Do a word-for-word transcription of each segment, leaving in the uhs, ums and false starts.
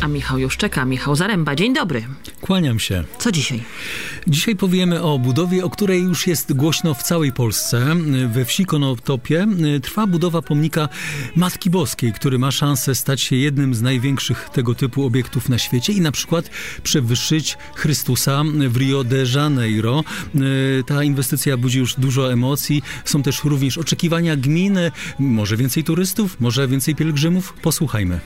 a Michał już czeka. Michał Zaremba, dzień dobry. Kłaniam się. Co dzisiaj? Dzisiaj powiemy o budowie, o której już jest głośno w całej Polsce. We wsi Konotopie trwa budowa pomnika Matki Boskiej, który ma szansę stać się jednym z największych tego typu obiektów na świecie i na przykład przewyższyć Chrystusa w Rio de Janeiro. Ta inwestycja budzi już dużo emocji. Są też również oczekiwania gminy. Może więcej turystów, może więcej pielgrzymów? Posłuchajmy.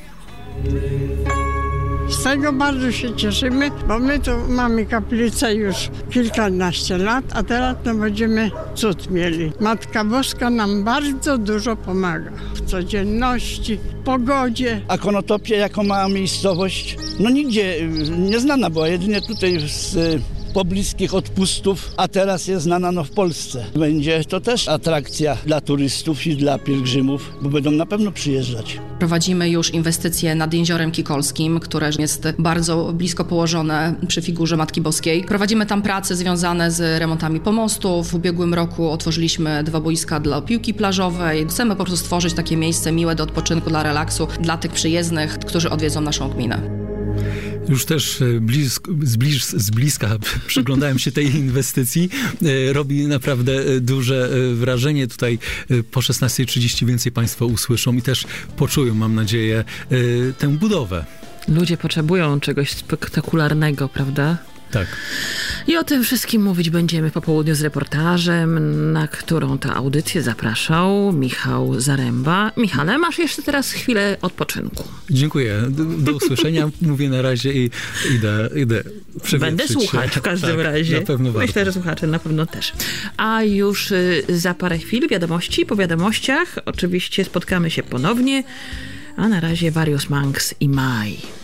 Z tego bardzo się cieszymy, bo my tu mamy kaplicę już kilkanaście lat, a teraz to będziemy cud mieli. Matka Boska nam bardzo dużo pomaga w codzienności, w pogodzie. A Konotopie jako mała miejscowość, no nigdzie nie znana była, jedynie tutaj z pobliskich odpustów, a teraz jest znana no w Polsce. Będzie to też atrakcja dla turystów i dla pielgrzymów, bo będą na pewno przyjeżdżać. Prowadzimy już inwestycje nad Jeziorem Kikolskim, które jest bardzo blisko położone przy figurze Matki Boskiej. Prowadzimy tam prace związane z remontami pomostów. W ubiegłym roku otworzyliśmy dwa boiska dla piłki plażowej. Chcemy po prostu stworzyć takie miejsce miłe do odpoczynku, dla relaksu dla tych przyjezdnych, którzy odwiedzą naszą gminę. Już też blisko, z, bliż, z bliska przyglądałem się tej inwestycji. Robi naprawdę duże wrażenie. Tutaj po szesnastej trzydzieści więcej Państwo usłyszą i też poczują, mam nadzieję, tę budowę. Ludzie potrzebują czegoś spektakularnego, prawda? Tak. I o tym wszystkim mówić będziemy po południu z reportażem, na którą tę audycję zapraszał Michał Zaremba. Michale, masz jeszcze teraz chwilę odpoczynku. Dziękuję. Do, do usłyszenia. Mówię na razie i idę, idę przewietrzyć Będę słuchać się. w każdym tak, razie. Na pewno warto. Myślę, że słuchacze na pewno też. A już y, za parę chwil wiadomości. Po wiadomościach oczywiście spotkamy się ponownie. A na razie Various Monks i Maj.